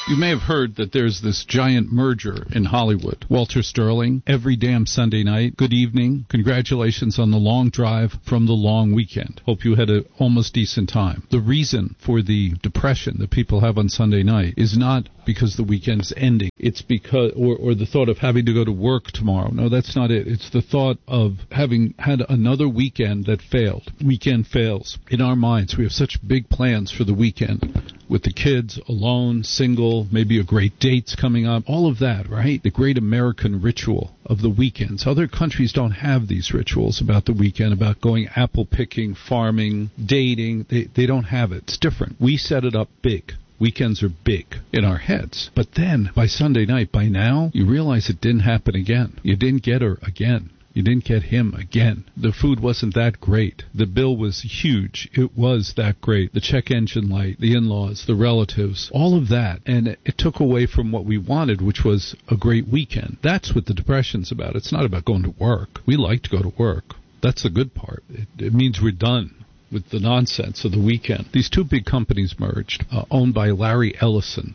You may have heard that there's this giant merger in Hollywood. Walter Sterling, every damn Sunday night. Good evening. Congratulations on the long drive from the long weekend. Hope you had an almost decent time. The reason for the depression that people have on Sunday night is not because the weekend's ending. It's because, or the thought of having to go to work tomorrow. No, that's not it. It's the thought of having had another weekend that failed. Weekend fails. In our minds, we have such big plans for the weekend. With the kids, alone, single, maybe a great date's coming up, all of that, right? The great American ritual of the weekends. Other countries don't have these rituals about the weekend, about going apple picking, farming, dating. They don't have it. It's different. We set it up big. Weekends are big in our heads. But then, by Sunday night, by now, you realize it didn't happen again. You didn't get her again. You didn't get him again. The food wasn't that great. The bill was huge. It was that great. The check engine light, the in-laws, the relatives, all of that. And it took away from what we wanted, which was a great weekend. That's what the depression's about. It's not about going to work. We like to go to work. That's the good part. It means we're done with the nonsense of the weekend. These two big companies merged, owned by Larry Ellison,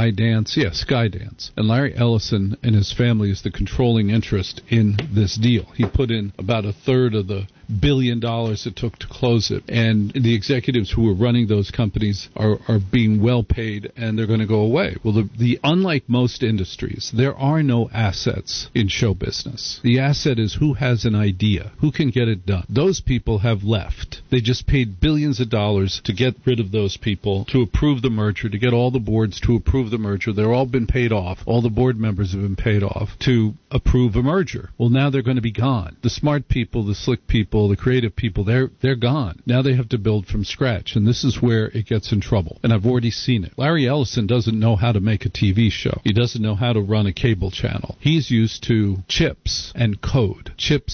Skydance. And Larry Ellison and his family is the controlling interest in this deal. He put in about a third of the $1 billion it took to close it. And the executives who were running those companies are being well paid, and they're going to go away. Well, unlike most industries, there are no assets in show business. The asset is who has an idea, who can get it done. Those people have left. They just paid billions of dollars to get rid of those people, to approve the merger, to get all the boards to approve the merger. They're all been paid off. All the board members have been paid off to approve a merger. Well, now they're going to be gone. The smart people, the slick people, the creative people, they're gone. Now they have to build from scratch, and this is where it gets in trouble. And I've already seen it. Larry Ellison doesn't know how to make a TV show. He doesn't know how to run a cable channel. He's used to chips and code,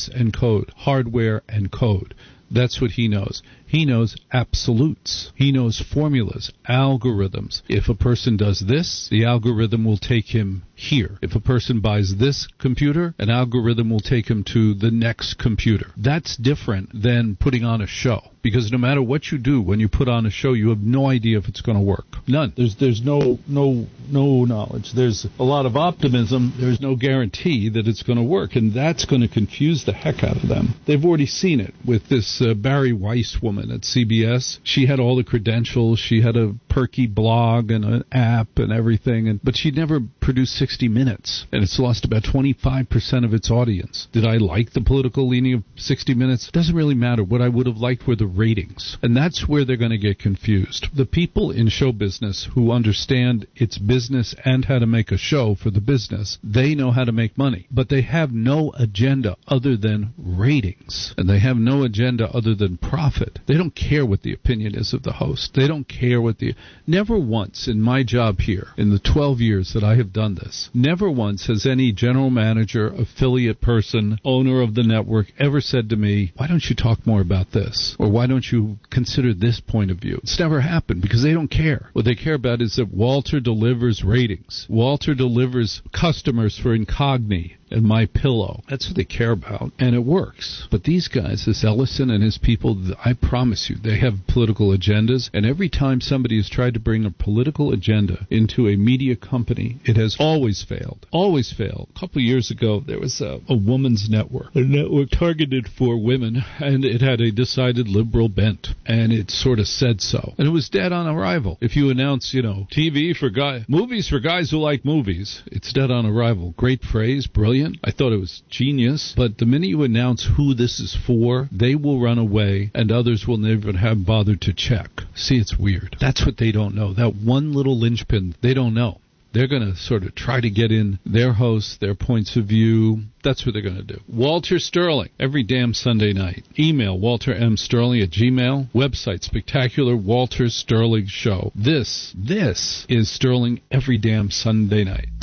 hardware and code. That's what he knows. He knows absolutes. He knows formulas, algorithms. If a person does this, the algorithm will take him here. If a person buys this computer, an algorithm will take him to the next computer. That's different than putting on a show. Because no matter what you do when you put on a show, you have no idea if it's going to work. None. There's no knowledge. There's a lot of optimism. There's no guarantee that it's going to work. And that's going to confuse the heck out of them. They've already seen it with this Barry Weiss woman at CBS. She had all the credentials. She had a perky blog and an app and everything. But she never produced 60 Minutes. And it's lost about 25% of its audience. Did I like the political leaning of 60 Minutes? It doesn't really matter. What I would have liked were the ratings. And that's where they're going to get confused. The people in show business who understand its business and how to make a show for the business, they know how to make money. But they have no agenda other than ratings. And they have no agenda other than profit. They don't care what the opinion is of the host. They don't care what Never once in my job here, in the 12 years that I have done this, never once has any general manager, affiliate person, owner of the network ever said to me, why don't you talk more about this? Or why don't you consider this point of view? It's never happened because they don't care. What they care about is that Walter delivers ratings. Walter delivers customers for Incogni and My Pillow. That's what they care about, and it works. But these guys, this Ellison and his people, I promise you, they have political agendas, and every time somebody has tried to bring a political agenda into a media company, it has always failed. Always failed. A couple of years ago, there was a woman's network, a network targeted for women, and it had a decided liberal bent, and it sort of said so. And it was dead on arrival. If you announce, TV for guys, movies for guys who like movies, it's dead on arrival. Great phrase, brilliant. I thought it was genius, but the minute you announce who this is for, they will run away, and others will never have bothered to check. See, it's weird. That's what they don't know. That one little linchpin, they don't know. They're going to sort of try to get in their hosts, their points of view. That's what they're going to do. Walter Sterling, every damn Sunday night. Email waltermsterling@gmail. Website, Spectacular Walter Sterling Show. This is Sterling every damn Sunday night.